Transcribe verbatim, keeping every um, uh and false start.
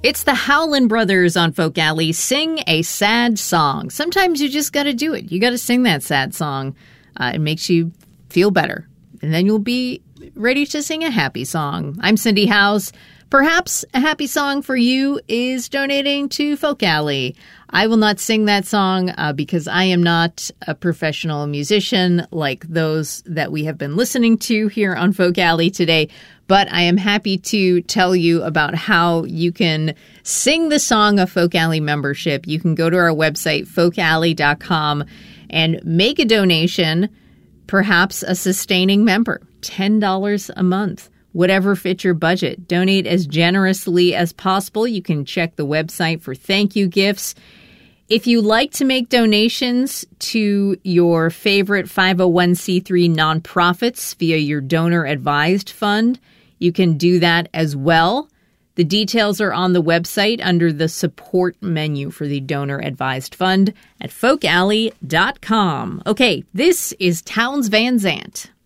It's the Howlin' Brothers on Folk Alley. Sing a sad song. Sometimes you just got to do it. You got to sing that sad song. Uh, it makes you feel better. And then you'll be ready to sing a happy song. I'm Cindy Howes. Perhaps a happy song for you is donating to Folk Alley. I will not sing that song uh, because I am not a professional musician like those that we have been listening to here on Folk Alley today. But I am happy to tell you about how you can sing the song of Folk Alley membership. You can go to our website, folk alley dot com, and make a donation, perhaps a sustaining member, ten dollars a month. Whatever fits your budget. Donate as generously as possible. You can check the website for thank you gifts. If you like to make donations to your favorite five oh one c three nonprofits via your donor-advised fund, you can do that as well. The details are on the website under the support menu for the donor-advised fund at folk alley dot com. Okay, this is Townes Van Zandt.